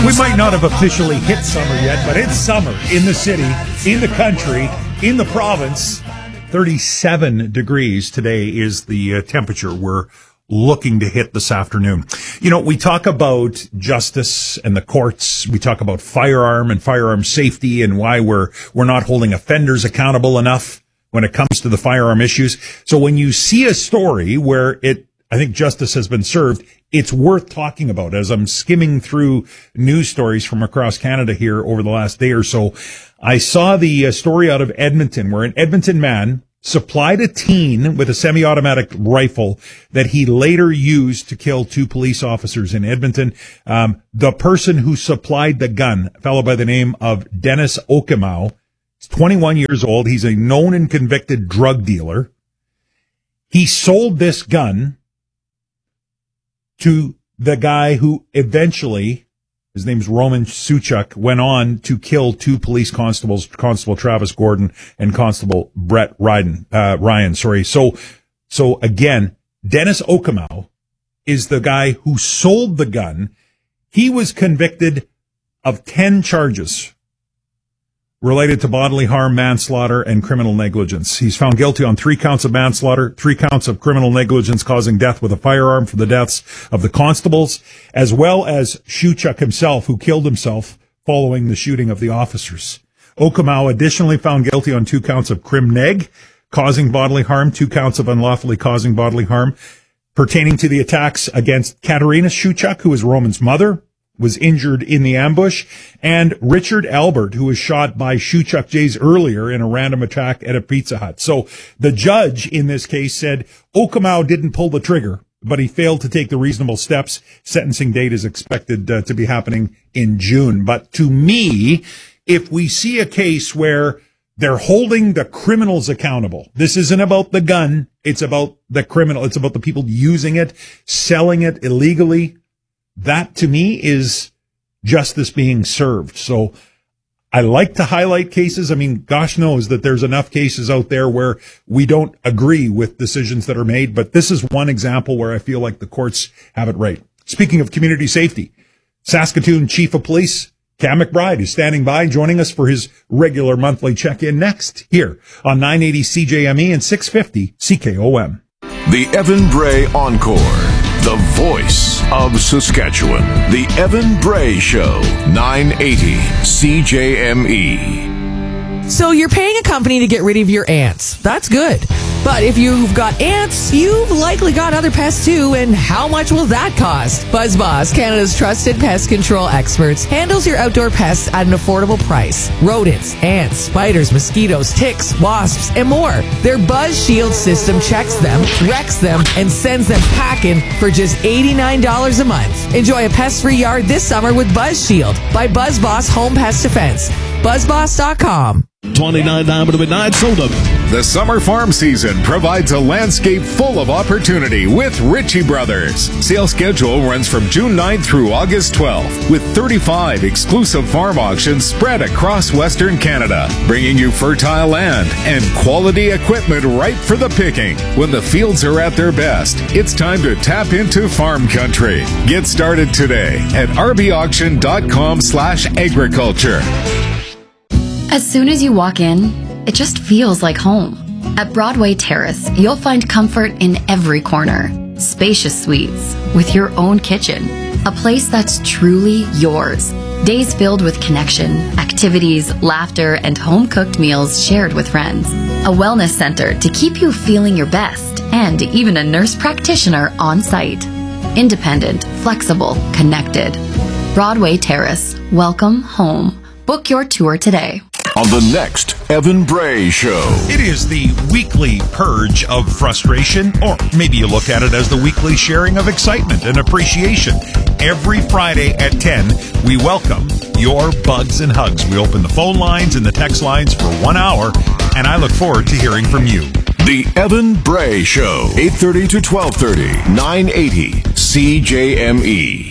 We might not have officially hit summer yet, but it's summer in the city, in the country, in the province. 37 degrees today is the temperature we're looking to hit this afternoon. You know, we talk about justice and the courts. We talk about firearm and firearm safety and why we're not holding offenders accountable enough when it comes to the firearm issues. So when you see a story where I think justice has been served, it's worth talking about. As I'm skimming through news stories from across Canada here over the last day or so, I saw the story out of Edmonton where an Edmonton man supplied a teen with a semi-automatic rifle that he later used to kill 2 police officers in Edmonton. The person who supplied the gun, a fellow by the name of Dennis Okimau, is 21 years old. He's a known and convicted drug dealer. He sold this gun to the guy who eventually, his name's Roman Suchuk, went on to kill 2 police constables, Constable Travis Gordon and Constable Brett Ryan. So again, Dennis Okimau is the guy who sold the gun. He was convicted of 10 charges related to bodily harm, manslaughter, and criminal negligence. He's found guilty on 3 counts of manslaughter, 3 counts of criminal negligence causing death with a firearm for the deaths of the constables, as well as Suchuk himself, who killed himself following the shooting of the officers. Okimau additionally found guilty on 2 counts of crim neg, causing bodily harm, 2 counts of unlawfully causing bodily harm, pertaining to the attacks against Katerina Suchuk, who is Roman's mother, was injured in the ambush, and Richard Albert, who was shot by Suchuk Jays earlier in a random attack at a Pizza Hut. So the judge in this case said Okimau didn't pull the trigger, but he failed to take the reasonable steps. Sentencing date is expected to be happening in June. But to me, if we see a case where they're holding the criminals accountable, this isn't about the gun, it's about the criminal, it's about the people using it, selling it illegally. That, to me, is justice being served. So I like to highlight cases. I mean, gosh knows that there's enough cases out there where we don't agree with decisions that are made, but this is one example where I feel like the courts have it right. Speaking of community safety, Saskatoon Chief of Police Cam McBride is standing by, joining us for his regular monthly check-in next here on 980 CJME and 650 CKOM. The Evan Bray Encore. The voice of Saskatchewan. The Evan Bray Show, 980 CJME. So you're paying a company to get rid of your ants. That's good. But if you've got ants, you've likely got other pests too, and how much will that cost? BuzzBoss, Canada's trusted pest control experts, handles your outdoor pests at an affordable price. Rodents, ants, spiders, mosquitoes, ticks, wasps, and more. Their Buzz Shield system checks them, wrecks them, and sends them packing for just $89 a month. Enjoy a pest-free yard this summer with Buzz Shield by BuzzBoss Home Pest Defense. BuzzBoss.com. 29 to midnight, sold up. The summer farm season provides a landscape full of opportunity with Ritchie Brothers. Sale schedule runs from June 9th through August 12th, with 35 exclusive farm auctions spread across Western Canada, bringing you fertile land and quality equipment ripe for the picking. When the fields are at their best, it's time to tap into farm country. Get started today at rbauction.com/agriculture. As soon as you walk in, it just feels like home. At Broadway Terrace, you'll find comfort in every corner. Spacious suites with your own kitchen. A place that's truly yours. Days filled with connection, activities, laughter, and home-cooked meals shared with friends. A wellness center to keep you feeling your best, and even a nurse practitioner on site. Independent, flexible, connected. Broadway Terrace. Welcome home. Book your tour today. On the next Evan Bray Show. It is the weekly purge of frustration, or maybe you look at it as the weekly sharing of excitement and appreciation. Every Friday at 10, we welcome your bugs and hugs. We open the phone lines and the text lines for 1 hour, and I look forward to hearing from you. The Evan Bray Show, 8:30 to 12:30, 980 CJME.